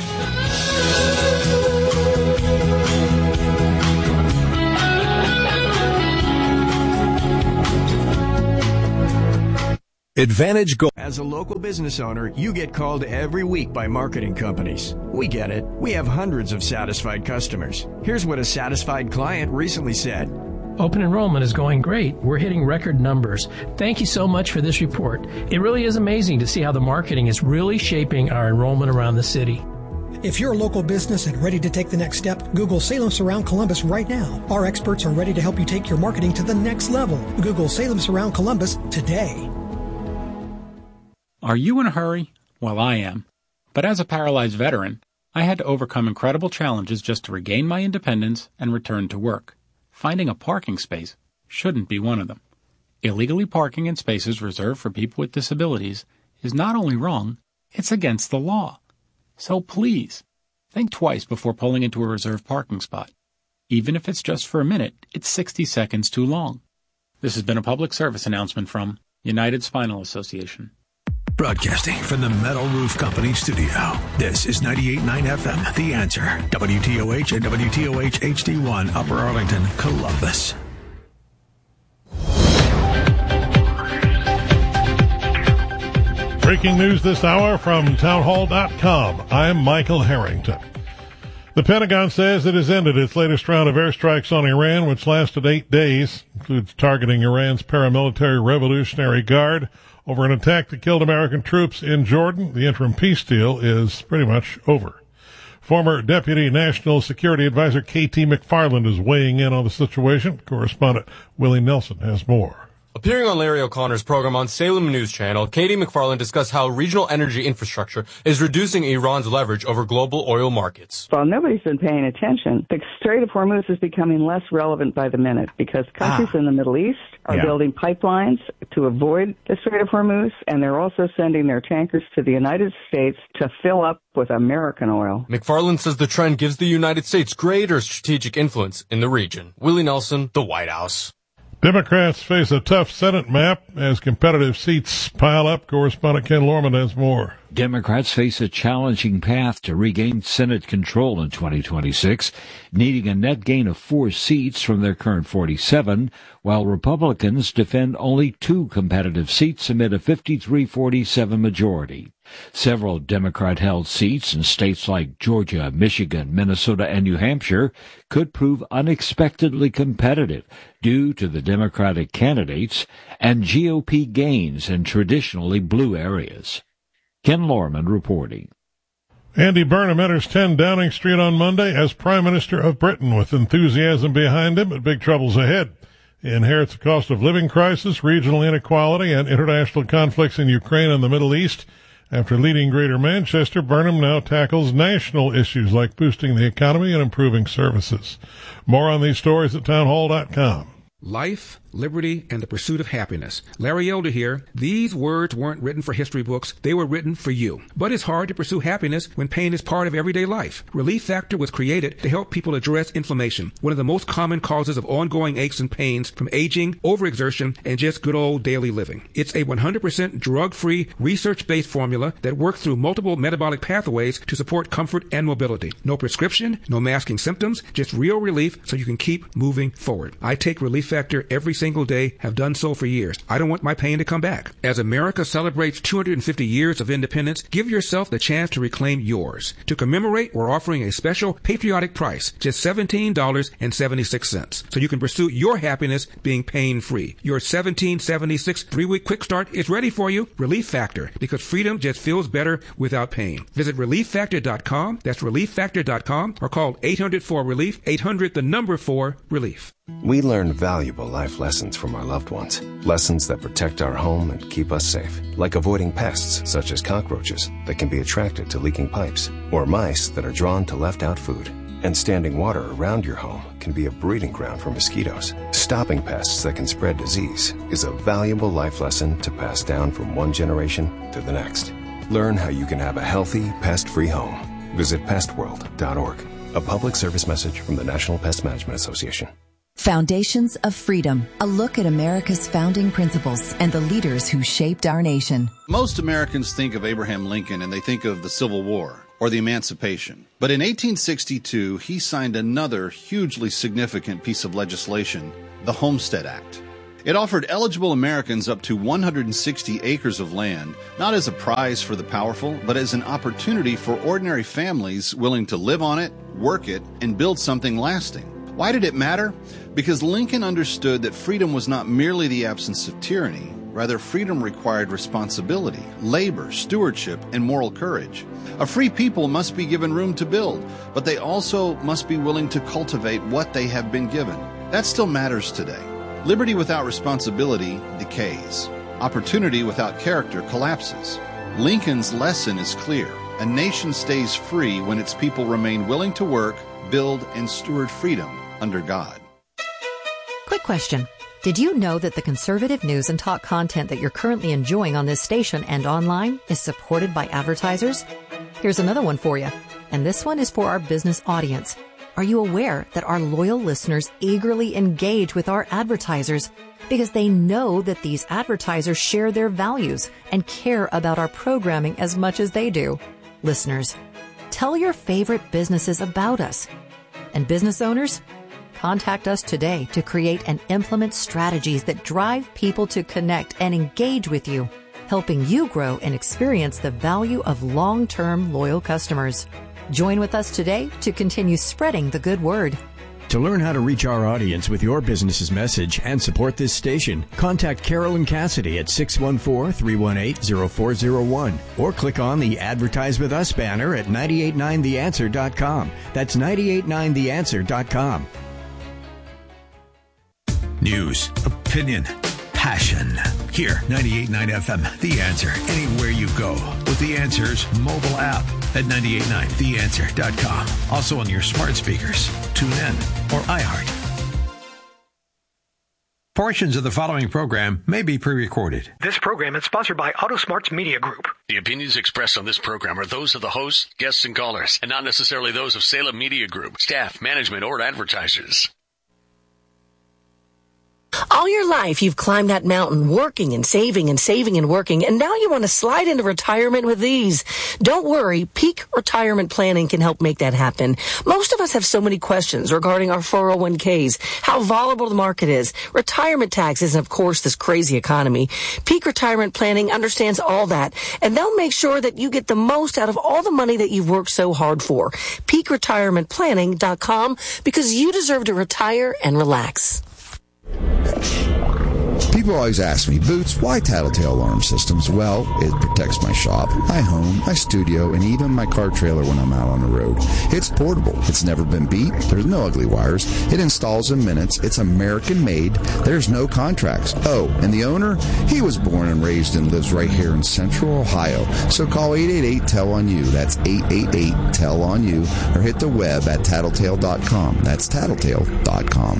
Advantage Gold. As a local business owner, you get called every week by marketing companies. We get it. We have hundreds of satisfied customers. Here's what a satisfied client recently said. Open enrollment is going great. We're hitting record numbers. Thank you so much for this report. It really is amazing to see how the marketing is really shaping our enrollment around the city. If you're a local business and ready to take the next step, Google Salem Surround Columbus right now. Our experts are ready to help you take your marketing to the next level. Google Salem Surround Columbus today. Are you in a hurry? Well, I am. But as a paralyzed veteran, I had to overcome incredible challenges just to regain my independence and return to work. Finding a parking space shouldn't be one of them. Illegally parking in spaces reserved for people with disabilities is not only wrong, it's against the law. So please, think twice before pulling into a reserved parking spot. Even if it's just for a minute, it's sixty seconds too long. This has been a public service announcement from United Spinal Association. Broadcasting from the Metal Roof Company studio. This is ninety-eight point nine F M, The Answer. W T O H and W T O H H D one, Upper Arlington, Columbus. Breaking news this hour from townhall dot com. I'm Michael Harrington. The Pentagon says it has ended its latest round of airstrikes on Iran, which lasted eight days, includes targeting Iran's paramilitary Revolutionary Guard over an attack that killed American troops in Jordan. The interim peace deal is pretty much over. Former Deputy National Security Advisor K T McFarland is weighing in on the situation. Correspondent Willie Nelson has more. Appearing on Larry O'Connor's program on Salem News Channel, K T McFarland discussed how regional energy infrastructure is reducing Iran's leverage over global oil markets. Well, nobody's been paying attention. The Strait of Hormuz is becoming less relevant by the minute because countries ah. in the Middle East are yeah. building pipelines to avoid the Strait of Hormuz, and they're also sending their tankers to the United States to fill up with American oil. McFarland says the trend gives the United States greater strategic influence in the region. Willie Nelson, the White House. Democrats face a tough Senate map as competitive seats pile up. Correspondent Ken Lorman has more. Democrats face a challenging path to regain Senate control in twenty twenty-six, needing a net gain of four seats from their current forty-seven, while Republicans defend only two competitive seats amid a fifty-three forty-seven majority. Several Democrat-held seats in states like Georgia, Michigan, Minnesota, and New Hampshire could prove unexpectedly competitive due to the Democratic candidates and G O P gains in traditionally blue areas. Ken Lorman reporting. Andy Burnham enters ten Downing Street on Monday as Prime Minister of Britain with enthusiasm behind him, but big troubles ahead. He inherits a cost of living crisis, regional inequality, and international conflicts in Ukraine and the Middle East. After leading Greater Manchester, Burnham now tackles national issues like boosting the economy and improving services. More on these stories at townhall dot com. Life, liberty, and the pursuit of happiness. Larry Elder here. These words weren't written for history books. They were written for you. But it's hard to pursue happiness when pain is part of everyday life. Relief Factor was created to help people address inflammation, one of the most common causes of ongoing aches and pains from aging, overexertion, and just good old daily living. It's a one hundred percent drug-free, research-based formula that works through multiple metabolic pathways to support comfort and mobility. No prescription, no masking symptoms, just real relief so you can keep moving forward. I take Relief Factor every single day, have done so for years. I don't want my pain to come back. As America celebrates two hundred fifty years of independence, give yourself the chance to reclaim yours. To commemorate, we're offering a special patriotic price, just seventeen dollars and seventy-six cents, so you can pursue your happiness being pain-free. Your seventeen seventy-six three-week quick start is ready for you. Relief Factor, because freedom just feels better without pain. Visit relief factor dot com, that's relief factor dot com, or call eight hundred four relief, eight hundred the number four relief. We learn valuable life lessons from our loved ones. Lessons that protect our home and keep us safe. Like avoiding pests such as cockroaches that can be attracted to leaking pipes, or mice that are drawn to left-out food. And standing water around your home can be a breeding ground for mosquitoes. Stopping pests that can spread disease is a valuable life lesson to pass down from one generation to the next. Learn how you can have a healthy, pest-free home. Visit pest world dot org. A public service message from the National Pest Management Association. Foundations of Freedom, a look at America's founding principles and the leaders who shaped our nation. Most Americans think of Abraham Lincoln and they think of the Civil War or the Emancipation. But in eighteen sixty-two, he signed another hugely significant piece of legislation, the Homestead Act. It offered eligible Americans up to one hundred sixty acres of land, not as a prize for the powerful, but as an opportunity for ordinary families willing to live on it, work it, and build something lasting. Why did it matter? Because Lincoln understood that freedom was not merely the absence of tyranny. Rather, freedom required responsibility, labor, stewardship, and moral courage. A free people must be given room to build, but they also must be willing to cultivate what they have been given. That still matters today. Liberty without responsibility decays. Opportunity without character collapses. Lincoln's lesson is clear. A nation stays free when its people remain willing to work, build, and steward freedom under God. Quick question. Did you know that the conservative news and talk content that you're currently enjoying on this station and online is supported by advertisers? Here's another one for you. And this one is for our business audience. Are you aware that our loyal listeners eagerly engage with our advertisers because they know that these advertisers share their values and care about our programming as much as they do? Listeners, tell your favorite businesses about us. And business owners, contact us today to create and implement strategies that drive people to connect and engage with you, helping you grow and experience the value of long-term loyal customers. Join with us today to continue spreading the good word. To learn how to reach our audience with your business's message and support this station, contact Carolyn Cassidy at six one four, three one eight, zero four zero one or click on the Advertise With Us banner at nine eight nine the answer dot com. That's nine eight nine the answer dot com. News, opinion, passion. Here, ninety-eight point nine F M, The Answer. Anywhere you go with The Answer's mobile app at nine eight nine the answer dot com. Also on your smart speakers, TuneIn, or iHeart. Portions of the following program may be pre-recorded. This program is sponsored by AutoSmarts Media Group. The opinions expressed on this program are those of the hosts, guests, and callers, and not necessarily those of Salem Media Group, staff, management, or advertisers. All your life, you've climbed that mountain, working and saving and saving and working, and now you want to slide into retirement with ease. Don't worry, Peak Retirement Planning can help make that happen. Most of us have so many questions regarding our four oh one k's, how volatile the market is, retirement taxes, and of course this crazy economy. Peak Retirement Planning understands all that, and they'll make sure that you get the most out of all the money that you've worked so hard for. peak retirement planning dot com, because you deserve to retire and relax. People always ask me, Boots, why Tattletale Alarm Systems? Well, it protects my shop, my home, my studio, and even my car trailer when I'm out on the road. It's portable. It's never been beat. There's no ugly wires. It installs in minutes. It's American-made. There's no contracts. Oh, and the owner? He was born and raised and lives right here in Central Ohio. So call eight eight eight, T E L on you. That's eight eight eight, T E L on you. Or hit the web at tattletale dot com. That's tattletale dot com.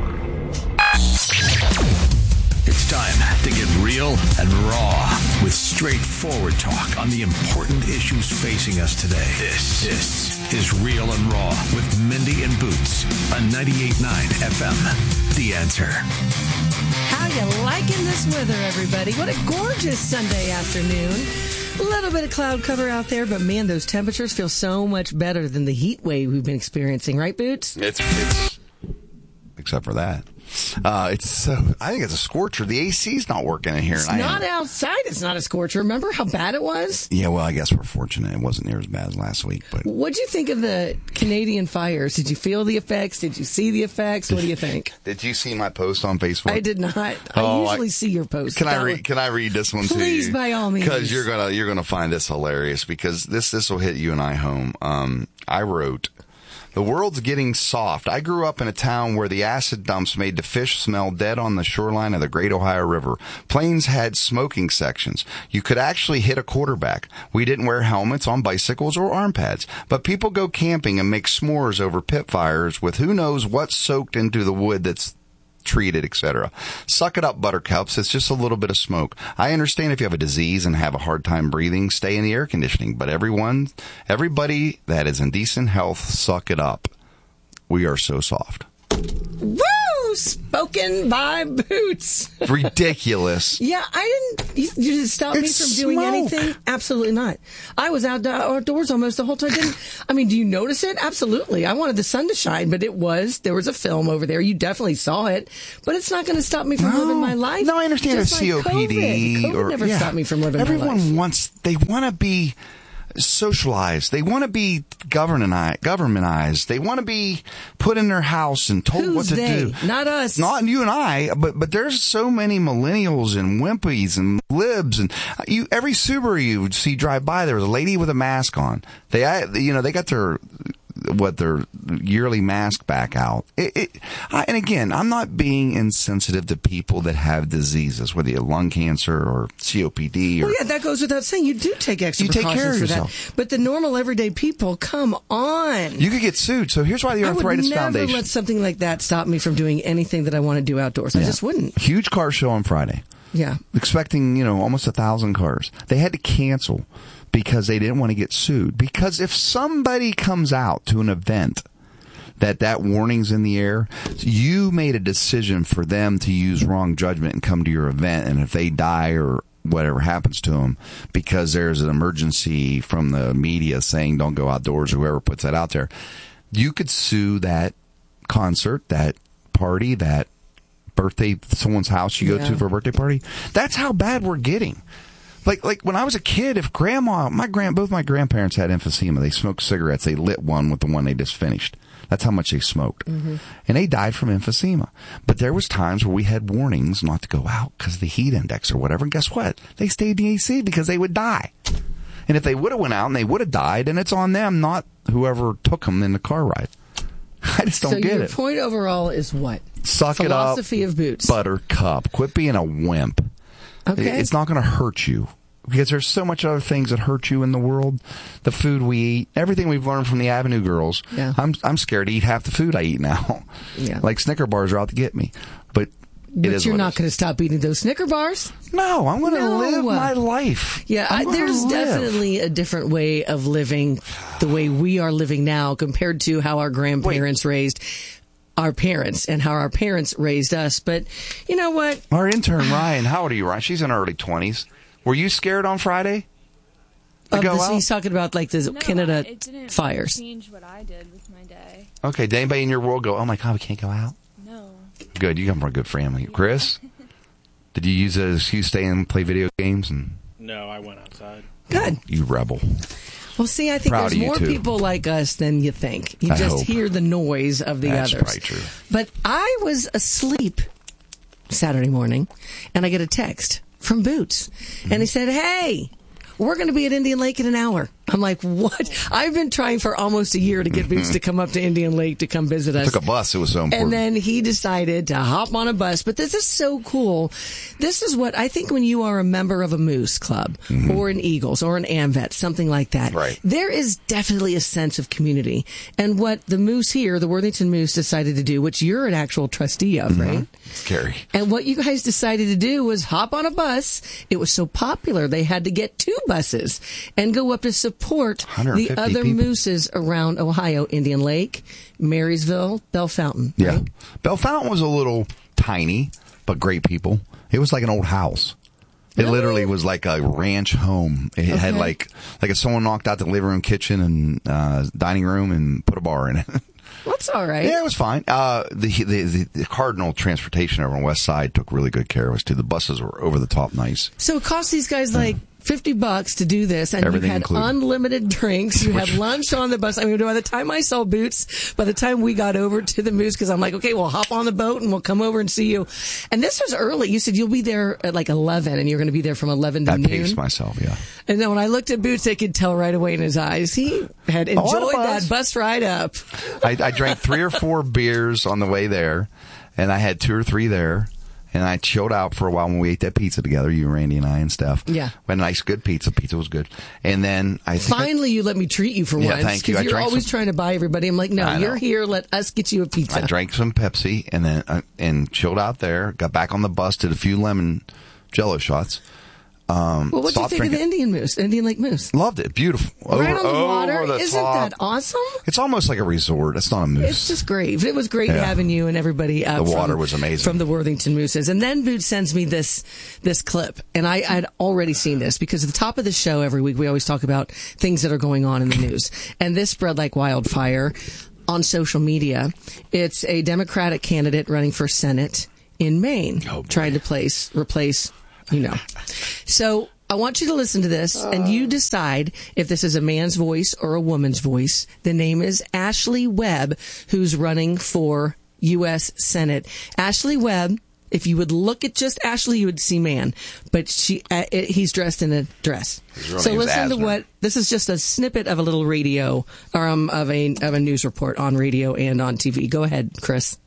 It's time to get real and raw with straightforward talk on the important issues facing us today. This, this is Real and Raw with Mindy and Boots on ninety-eight point nine F M. The Answer. How you liking this weather, everybody? What a gorgeous Sunday afternoon. A little bit of cloud cover out there, but man, those temperatures feel so much better than the heat wave we've been experiencing, right, Boots? It's, it's except for that. Uh, it's so, I think it's a scorcher. The A C's not working in here. It's and not I am, outside. It's not a scorcher. Remember how bad it was? Yeah, well, I guess we're fortunate. It wasn't near as bad as last week. But what'd you think of the Canadian fires? Did you feel the effects? Did you see the effects? What do you think? Did you see my post on Facebook? I did not. I oh, usually I, see your posts. Can I read? Can I read this one Please, to you? Please, by all means. Because you're gonna you're gonna find this hilarious. Because this this will hit you and I home. Um, I wrote The world's getting soft. I grew up in a town where the acid dumps made the fish smell dead on the shoreline of the Great Ohio River. Planes had smoking sections. You could actually hit a quarterback. We didn't wear helmets on bicycles or arm pads. But people go camping and make s'mores over pit fires with who knows what's soaked into the wood that's treated, et cetera. Suck it up, buttercups. It's just a little bit of smoke. I understand if you have a disease and have a hard time breathing, stay in the air conditioning. But everyone, everybody that is in decent health, suck it up. We are so soft. Woo! Spoken by Boots. Ridiculous. Yeah, I didn't. You, you didn't stop me It's from doing smoke. anything. Absolutely not. I was out outdoors almost the whole time. Didn't, I mean, do you notice it? Absolutely. I wanted the sun to shine, but it was there was a film over there. You definitely saw it, but it's not going to stop me from No. living my life. No, I understand Just it's C O P D. Like COVID. COVID or, never yeah. stopped me from living Everyone my life. wants, they want to be socialized. They want to be governani- governmentized. They want to be put in their house and told Who's what to they? do. Not us. Not you and I, but but there's so many millennials and wimpies and libs and you. Every Subaru you would see drive by, there was a lady with a mask on. They, you know, they got their what their yearly mask back out. It, it, I, and again, I'm not being insensitive to people that have diseases, whether you have lung cancer or C O P D. Or, Well, yeah, that goes without saying. You do take extra You take precautions care of for yourself. that. But the normal everyday people, come on. You could get sued. So here's why the Arthritis I would never Foundation. let something like that stop me from doing anything that I want to do outdoors. I Yeah. just wouldn't. Huge car show on Friday. Yeah. Expecting, you know, almost a thousand cars. They had to cancel because they didn't want to get sued. Because if somebody comes out to an event that that warning's in the air, you made a decision for them to use wrong judgment and come to your event, and if they die or whatever happens to them because there's an emergency from the media saying don't go outdoors, or whoever puts that out there, you could sue that concert, that party, that birthday, someone's house you go Yeah. to for a birthday party. That's how bad we're getting. Like, like when I was a kid, if grandma, my grand, both my grandparents had emphysema. They smoked cigarettes. They lit one with the one they just finished. That's how much they smoked. Mm-hmm. And they died from emphysema. But there was times where we had warnings not to go out because of the heat index or whatever. And guess what? They stayed in the A C because they would die. And if they would have went out and they would have died, then it's on them, not whoever took them in the car ride. I just don't so get your it. point overall is what? Suck it up. Philosophy of Boots. Buttercup. Quit being a wimp. Okay. It's not going to hurt you. Because there's so much other things that hurt you in the world. The food we eat, everything we've learned from the Avenue girls. Yeah. I'm I'm scared to eat half the food I eat now. Yeah. Like Snicker bars are out to get me. But, But it is you're what it not is. going to stop eating those Snicker bars. No, I'm going to No. live my life. Yeah, I'm I, gonna there's live. definitely a different way of living, the way we are living now compared to how our grandparents raised our parents and how our parents raised us. But you know what? Our intern, Ryan, how old are you, Ryan? She's in her early twenties. Were you scared on Friday? To Of go this, out? he's talking about like the No, Canada it didn't fires. change what I did with my day. Okay, did anybody in your world go, oh my God, we can't go out? No. Good, you come from a good family. Chris? Did you use it as an excuse to stay and play video games? And No, I went outside. Good. you rebel. Well, see, I think Proud there's of you, more too. people like us than you think. You I just hope. hear the noise of the That's others. probably true. But I was asleep Saturday morning, and I get a text from Boots, and he said, "Hey, we're going to be at Indian Lake in an hour." I'm like, what? I've been trying for almost a year to get Boots to come up to Indian Lake to come visit us. Took a bus. It was so important. And then he decided to hop on a bus. But this is so cool. This is what I think when you are a member of a Moose Club Mm-hmm. or an Eagles or an AMVET, something like that, Right. there is definitely a sense of community. And what the Moose here, the Worthington Moose, decided to do, which you're an actual trustee of, right? Scary. And what you guys decided to do was hop on a bus. It was so popular, they had to get two buses and go up to support one hundred fifty the other people. mooses around Ohio, Indian Lake, Marysville, Bell Fountain. Yeah. right? Bell Fountain was a little tiny, but great people. It was like an old house. It literally was like a ranch home. It had Okay. like, like if someone knocked out the living room, kitchen, and uh, dining room and put a bar in it. That's all right. Yeah, it was fine. Uh, the, the, the, the Cardinal Transportation over on the west side took really good care of us, too. The buses were over the top nice. So it cost these guys like fifty bucks to do this, and Everything you had included. unlimited drinks. You had lunch on the bus. I mean, by the time I saw Boots, by the time we got over to the Moose, because I'm like, okay, we'll hop on the boat and we'll come over and see you. And this was early. You said you'll be there at like eleven, and you're going to be there from eleven to I noon. paced myself, yeah. And then when I looked at Boots, I could tell right away in his eyes he had Oh, what a enjoyed buzz. that bus ride up. I, I drank three or four beers on the way there, and I had two or three there. And I chilled out for a while when we ate that pizza together, you, Randy, and I, and Steph. Yeah. We had a nice, good pizza. Pizza was good. And then I think Finally, you let me treat you for Yeah, once. thank you. I Because you're drank always some- trying to buy everybody. I'm like, no, I you're know. here. Let us get you a pizza. I drank some Pepsi and then uh, and chilled out there. Got back on the bus, did a few lemon Jello shots. Um, Well, what do you stopped think of the drinking- Indian Moose, Indian Lake Moose? Loved it. Beautiful. Right Over- on the water. over the Isn't top. that awesome? It's almost like a resort. It's not a moose. It's just great. It was great Yeah. having you and everybody up. The water from, was amazing. from the Worthington Mooses. And then Boots sends me this this clip, and I had already seen this because at the top of the show every week we always talk about things that are going on in the news, and this spread like wildfire on social media. It's a Democratic candidate running for Senate in Maine, Oh, trying to place replace, you know. So I want you to listen to this, and you decide if this is a man's voice or a woman's voice. The name is Ashley Webb, who's running for U S Senate. Ashley Webb, if you would look at just Ashley, you would see man, but she uh, it, he's dressed in a dress. His real So name's listen to Asner. what this is. Just a snippet of a little radio, or um, of a of a news report on radio and on T V. Go ahead, Chris.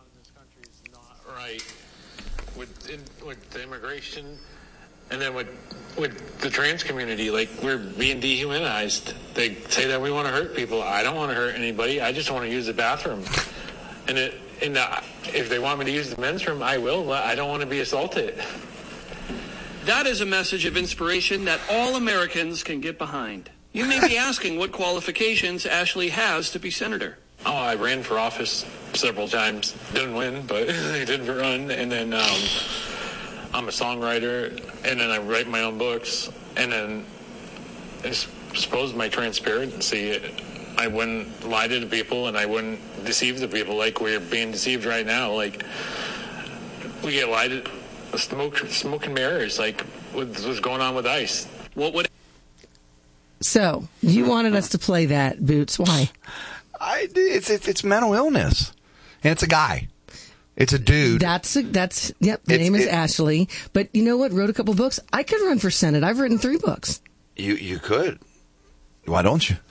Right, with in, with the immigration, and then with with the trans community, like we're being dehumanized. They say that we want to hurt people. I don't want to hurt anybody. I just want to use the bathroom. And it, and uh, if they want me to use the men's room, I will. But I don't want to be assaulted. That is a message of inspiration that all Americans can get behind. You may be asking what qualifications Ashley has to be senator. Oh, I ran for office several times. Didn't win, but I did run. And then um, I'm a songwriter, and then I write my own books. And then I suppose my transparency, I wouldn't lie to the people, and I wouldn't deceive the people like we're being deceived right now. Like, we get lied to, smoke, smoke and mirrors, like with what's going on with ICE. What would... So you wanted us to play that, Boots. Why? I, it's, it's it's mental illness, and it's a guy. It's a dude. That's a, that's yep. The It's- name is it- Ashley. But you know what? Wrote a couple books. I could run for Senate. I've written three books. You you could. Why don't you?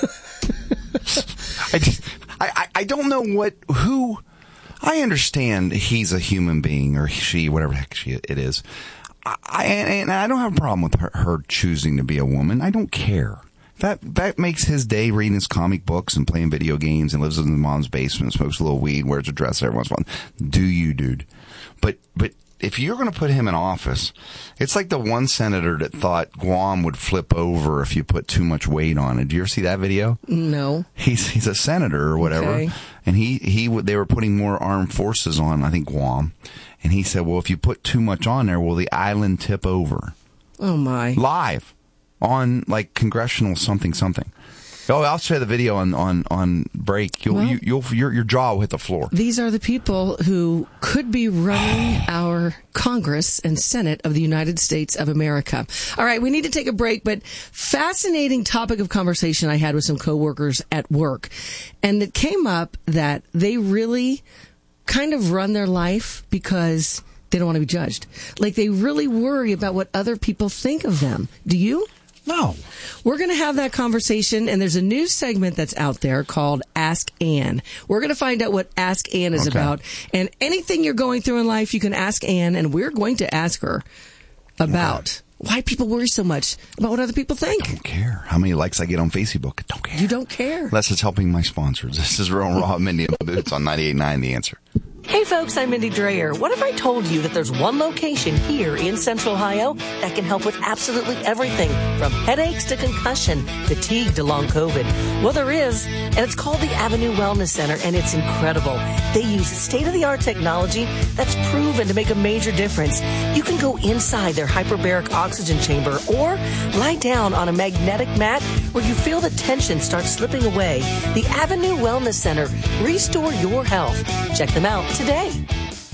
I, just, I, I I don't know what who. I understand he's a human being, or she, whatever the heck she it is. I, I and I don't have a problem with her, her choosing to be a woman. I don't care. That that makes his day reading his comic books and playing video games and lives in his mom's basement, smokes a little weed, wears a dress every once in a while. Do you, dude? But but if you're going to put him in office, it's like the one senator that thought Guam would flip over if you put too much weight on it. Did you ever see that video? No. He's he's a senator or whatever, Okay. and he he would- they were putting more armed forces on, I think, Guam, and he said, well, if you put too much on there, will the island tip over? Oh my! Live on like congressional something something. Oh, I'll share the video on on on break. You'll Well- you, you'll your your jaw will hit the floor. These are the people who could be running our Congress and Senate of the United States of America. All right, we need to take a break, but fascinating topic of conversation I had with some coworkers at work. And it came up that they really kind of run their life because they don't want to be judged. Like they really worry about what other people think of them. Do you? No. We're going to have that conversation, and there's a new segment that's out there called Ask Ann. We're going to find out what Ask Ann is Okay. about. And anything you're going through in life, you can ask Ann, and we're going to ask her about why people worry so much about what other people think. I don't care how many likes I get on Facebook. I don't care. You don't care. Unless it's helping my sponsors. This is Real Raw, Mindy and Boots on ninety-eight point nine The Answer. Hey folks, I'm Mindy Dreyer. What if I told you that there's one location here in Central Ohio that can help with absolutely everything from headaches to concussion, fatigue to long COVID? Well, there is, and it's called the Avenue Wellness Center, and it's incredible. They use state-of-the-art technology that's proven to make a major difference. You can go inside their hyperbaric oxygen chamber or lie down on a magnetic mat where you feel the tension start slipping away. The Avenue Wellness Center. Restore your health. Check them out today.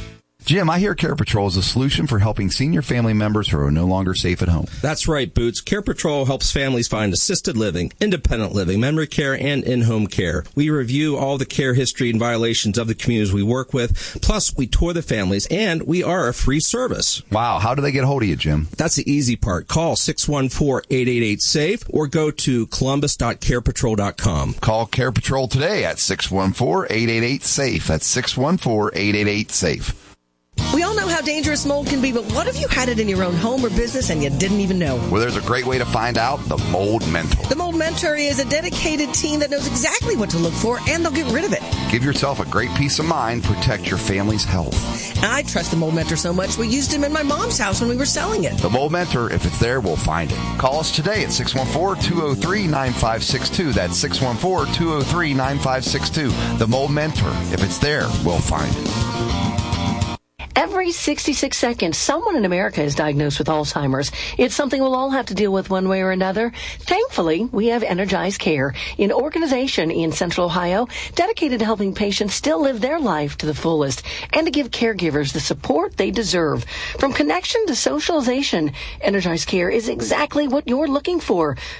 Jim, I hear Care Patrol is a solution for helping senior family members who are no longer safe at home. That's right, Boots. Care Patrol helps families find assisted living, independent living, memory care, and in-home care. We review all the care history and violations of the communities we work with. Plus, we tour the families, and we are a free service. Wow. How do they get hold of you, Jim? That's the easy part. Call six one four, eight eight eight, SAFE or go to columbus dot care patrol dot com. Call Care Patrol today at six one four, eight eight eight, SAFE. That's six one four, eight eight eight, SAFE. We all know how dangerous mold can be, but what if you had it in your own home or business and you didn't even know? Well, there's a great way to find out. The Mold Mentor. The Mold Mentor is a dedicated team that knows exactly what to look for, and they'll get rid of it. Give yourself a great peace of mind. Protect your family's health. I trust the Mold Mentor so much, we used him in my mom's house when we were selling it. The Mold Mentor, if it's there, we'll find it. Call us today at six one four, two zero three, nine five six two. That's six one four, two zero three, nine five six two. The Mold Mentor, if it's there, we'll find it. Every sixty-six seconds, someone in America is diagnosed with Alzheimer's. It's something we'll all have to deal with one way or another. Thankfully, we have Energize Care, an organization in Central Ohio dedicated to helping patients still live their life to the fullest and to give caregivers the support they deserve. From connection to socialization, Energize Care is exactly what you're looking for.